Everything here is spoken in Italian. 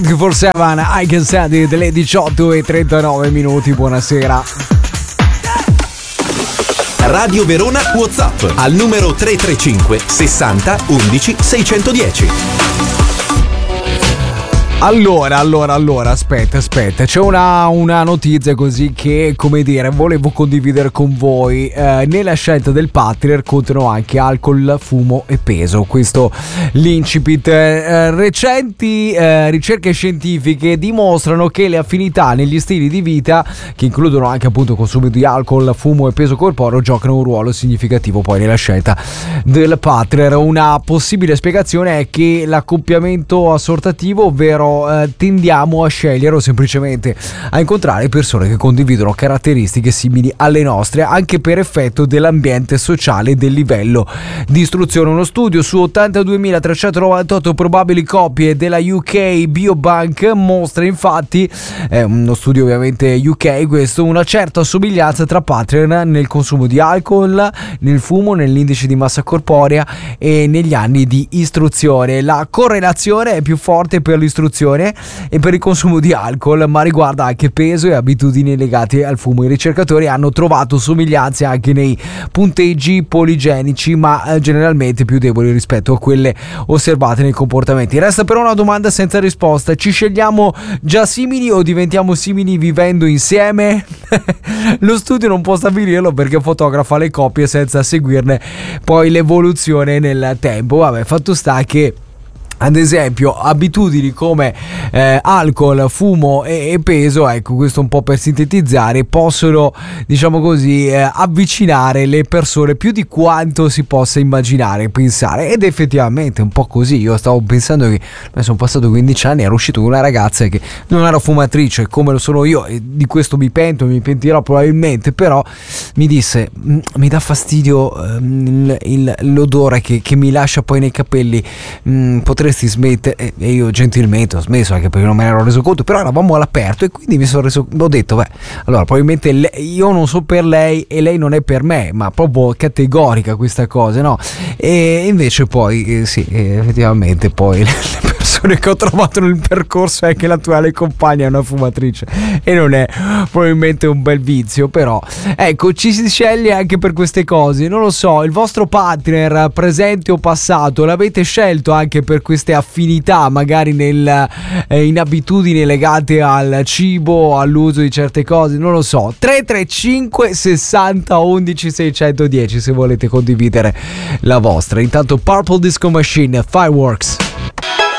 Forse I Can Stand It, delle 18:39. Buonasera. Radio Verona WhatsApp al numero 335 60 11 610. Allora, aspetta, c'è una notizia così che, come dire, volevo condividere con voi. Nella scelta del partner contano anche alcol, fumo e peso. Questo l'incipit. Recenti ricerche scientifiche dimostrano che le affinità negli stili di vita, che includono anche appunto consumo di alcol, fumo e peso corporeo, giocano un ruolo significativo poi nella scelta del partner. Una possibile spiegazione è che l'accoppiamento assortativo, ovvero tendiamo a scegliere o semplicemente a incontrare persone che condividono caratteristiche simili alle nostre, anche per effetto dell'ambiente sociale e del livello di istruzione. Uno studio su 82.398 probabili coppie della UK Biobank mostra infatti, uno studio ovviamente UK questo, una certa somiglianza tra partner nel consumo di alcol, nel fumo, nell'indice di massa corporea e negli anni di istruzione. La correlazione è più forte per l'istruzione e per il consumo di alcol, ma riguarda anche peso e abitudini legate al fumo. I ricercatori hanno trovato somiglianze anche nei punteggi poligenici, ma generalmente più deboli rispetto a quelle osservate nei comportamenti. Resta però una domanda senza risposta: ci scegliamo già simili o diventiamo simili vivendo insieme? Lo studio non può stabilirlo perché fotografa le coppie senza seguirne poi l'evoluzione nel tempo. Vabbè, fatto sta che ad esempio abitudini come alcol, fumo e peso, ecco, questo un po' per sintetizzare, possono, diciamo così, avvicinare le persone più di quanto si possa immaginare e pensare. Ed effettivamente un po' così. Io stavo pensando che sono passato 15 anni, ero uscito con una ragazza che non era fumatrice come lo sono io, e di questo mi pentirò probabilmente, però mi disse: mi dà fastidio l'odore che mi lascia poi nei capelli, potresti smettere? E io gentilmente ho smesso, anche perché non me ne ero reso conto, però eravamo all'aperto e quindi ho detto allora probabilmente io non so per lei e lei non è per me, ma proprio categorica questa cosa, no? E invece poi sì, effettivamente poi le persone che ho trovato nel percorso è che l'attuale compagna è una fumatrice e non è probabilmente un bel vizio, però ecco, ci si sceglie anche per queste cose. Non lo so, il vostro partner presente o passato l'avete scelto anche per queste affinità, magari in abitudini legate al cibo, all'uso di certe cose, non lo so. 335 60 11 610 se volete condividere la vostra. Intanto Purple Disco Machine, Fireworks.